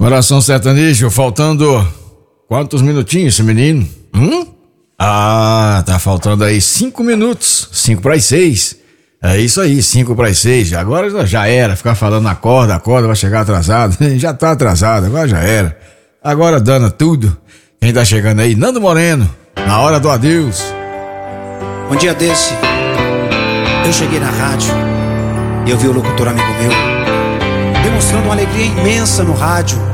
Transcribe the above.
Coração sertanejo, faltando quantos minutinhos esse menino? Tá faltando aí 5 minutos, 5 para as 6. É isso aí, 5 para as 6. Agora já era, ficar falando acorda, vai chegar atrasado. Já tá atrasado, agora já era. Agora dana tudo. Quem tá chegando aí? Nando Moreno, na hora do adeus. Um dia desse, eu cheguei na rádio e eu vi o locutor amigo meu demonstrando uma alegria imensa no rádio,